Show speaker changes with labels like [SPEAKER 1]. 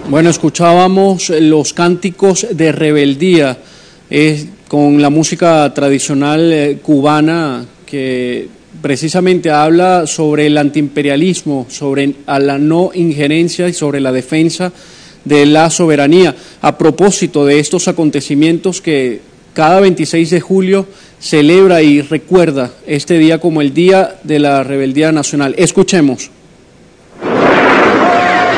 [SPEAKER 1] Bueno, escuchábamos los cánticos de rebeldía con la música tradicional cubana que precisamente habla sobre el antiimperialismo, sobre la no injerencia y sobre la defensa de la soberanía. A propósito de estos acontecimientos que cada 26 de julio celebra y recuerda este día como el Día de la Rebeldía Nacional. Escuchemos.